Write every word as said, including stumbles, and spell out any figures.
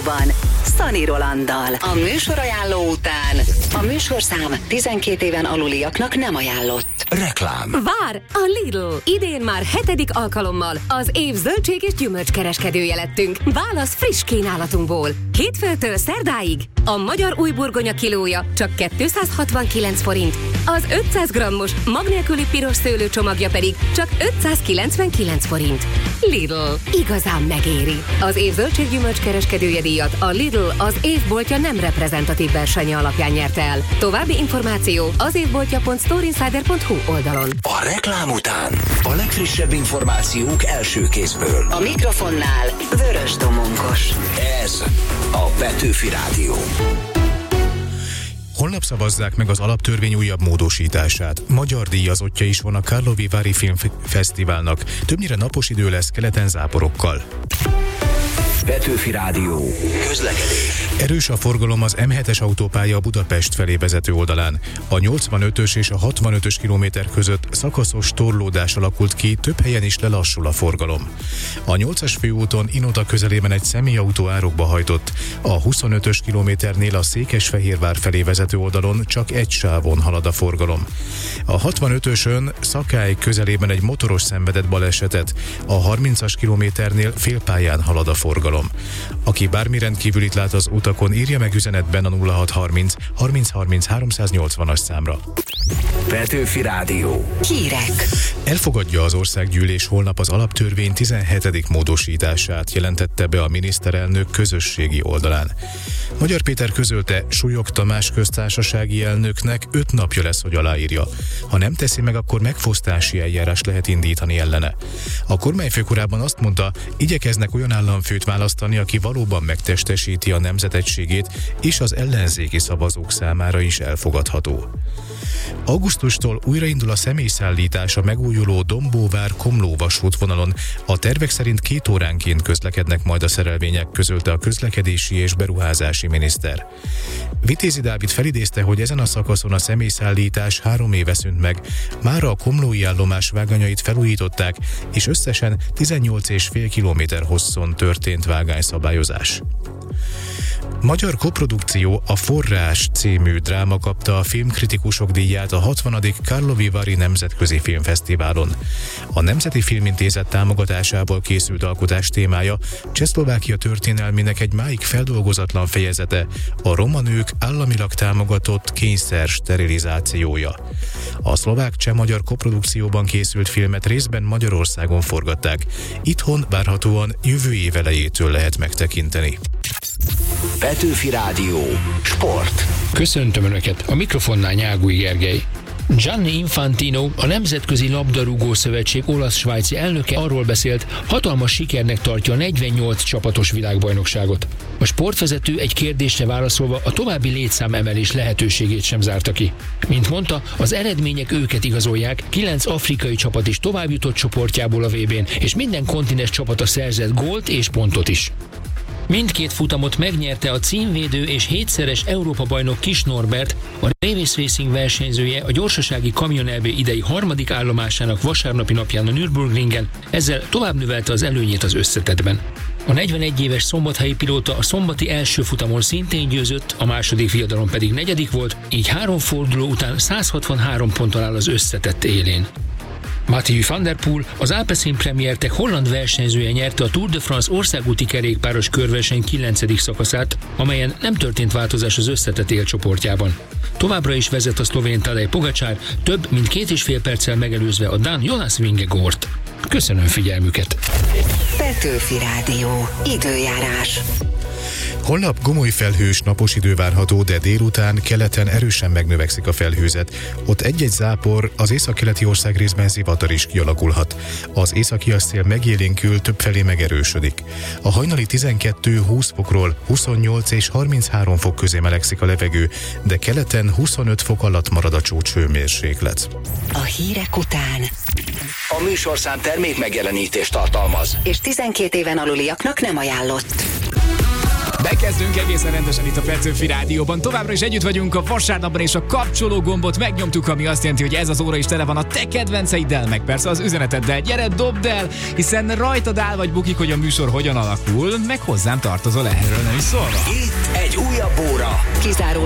Rádióban Szani Rolanddal. A műsorajánló után a műsorszám tizenkét éven aluliaknak nem ajánlott. Reklám. Vár! A Lidl! Idén már hetedik alkalommal az év zöldség és gyümölcskereskedője lettünk. Válasz friss kínálatunkból. Hétfőtől szerdáig a magyar újburgonya kilója csak kétszázhatvankilenc forint, az ötszáz grammos mag nélküli piros szőlő csomagja pedig csak ötszázkilencvenkilenc forint. Lidl. Igazán megéri. Az év zöldség gyümölcskereskedője díjat a Lidl az évboltja nem reprezentatív versenye alapján nyerte el. További információ az évboltja pont storeinsider pont hu oldalon. A reklám után a legfrissebb információk első kézből. A mikrofonnál Vörös Domonkos. Ez a Petőfi Rádió. Holnap szavazzák meg az alaptörvény újabb módosítását. Magyar díjazottja is van a Karlovy Vary Filmfesztiválnak. Többnyire napos idő lesz, keleten záporokkal. Petőfi Rádió. Közlekedés. Erős a forgalom az M hetes autópálya Budapest felé vezető oldalán. A nyolcvanötös és a hatvanötös kilométer között szakaszos torlódás alakult ki, több helyen is lelassul a forgalom. A nyolcas főúton Inota közelében egy személyautó árokba hajtott. A huszonötös kilométernél a Székesfehérvár felé vezető oldalon csak egy sávon halad a forgalom. A hatvanötösön Szakály közelében egy motoros szenvedett balesetet. A harmincas kilométernél félpályán halad a forgalom. Aki bármi rendkívülit lát az utakon, írja meg üzenetben a nulla hatszázharminc harminc harminc háromszáznyolcvanas számra. Petőfi Rádió. Hírek. Elfogadja az országgyűlés holnap az alaptörvény tizenhetedik módosítását, jelentette be a miniszterelnök közösségi oldalán. Magyar Péter közölte, Súlyog Tamás köztársasági elnöknek öt napja lesz, hogy aláírja. Ha nem teszi meg, akkor megfosztási eljárás lehet indítani ellene. A kormányfő korábban azt mondta, igyekeznek olyan államfőt választani, aki valóban megtestesíti a nemzetegységét, és az ellenzéki szavazók számára is elfogadható. Augusztustól újraindul a személyszállítás a megújuló Dombóvár-Komló vasútvonalon. A tervek szerint két óránként közlekednek majd a szerelvények, közölte a közlekedési és beruházási miniszter. Vitézi Dávid felidézte, hogy ezen a szakaszon a személyszállítás három éve szűnt meg. Mára a komlói állomás vágányait felújították, és összesen tizennyolc egész öt kilométer hosszon történt vágányszabályozás. Magyar koprodukció, a Forrás című dráma kapta a filmkritikusok díját a hatvanadik Karlovy Vary Nemzetközi Filmfesztiválon. A Nemzeti Filmintézet támogatásából készült alkotás témája Csehszlovákia történelmének egy máig feldolgozatlan fejezete, a roma nők államilag támogatott kényszer sterilizációja. A szlovák-cseh-magyar koprodukcióban készült filmet részben Magyarországon forgatták. Itthon várhatóan jövő év elejétől lehet megtekinteni. Petőfi Rádió. Sport. Köszöntöm Önöket, a mikrofonnál Nyágúj Gergely. Gianni Infantino, a Nemzetközi Labdarúgó Szövetség olasz-svájci elnöke arról beszélt, hatalmas sikernek tartja a negyvennyolc csapatos világbajnokságot. A sportvezető egy kérdésre válaszolva a további létszámemelés lehetőségét sem zárta ki. Mint mondta, az eredmények őket igazolják, kilenc afrikai csapat is továbbjutott csoportjából a vé bén, és minden kontinens csapata szerzett gólt és pontot is. Mindkét futamot megnyerte a címvédő és hétszeres Európa-bajnok Kis Norbert, a Davis Racing versenyzője a gyorsasági Kamion é bé idei harmadik állomásának vasárnapi napján a Nürburgringen, ezzel tovább növelte az előnyét az összetettben. A negyvenegy éves szombathelyi pilóta a szombati első futamon szintén győzött, a második viadalon pedig negyedik volt, így három forduló után száz hatvanhárom ponttal áll az összetett élén. Mathieu van der Poel, az Alpecin Premier Tech holland versenyzője nyerte a Tour de France országúti kerékpáros körverseny kilencedik szakaszát, amelyen nem történt változás az összetett élcsoportjában. Továbbra is vezet a szlovén Tadej Pogačar, több mint két és fél perccel megelőzve a dán Jonas Vingegaardt. Köszönöm figyelmüket! Petőfi Rádió. Időjárás. Holnap gomoly felhős, napos idő várható, de délután keleten erősen megnövekszik a felhőzet. Ott egy-egy zápor, az északkeleti országrészben zivatar is kialakulhat. Az északias szél megélénkül, többfelé megerősödik. A hajnali tizenkettő-húsz fokról huszonnyolc és harminchárom fok közé melegszik a levegő, de keleten huszonöt fok alatt marad a csúcshőmérséklet. A hírek után. A műsorszám termék megjelenítést tartalmaz. És tizenkét éven aluliaknak nem ajánlott. Bekezdünk egészen rendesen itt a Petőfi Rádióban. Továbbra is együtt vagyunk a vasárnapban, és a kapcsoló gombot megnyomtuk, ami azt jelenti, hogy ez az óra is tele van a te kedvenceiddel, meg persze az üzeneteddel. Gyere, dobd el, hiszen rajtad áll vagy bukik, hogy a műsor hogyan alakul, meg hozzám tartozol erről nem is szólva. Itt egy újabb óra. Kizárólag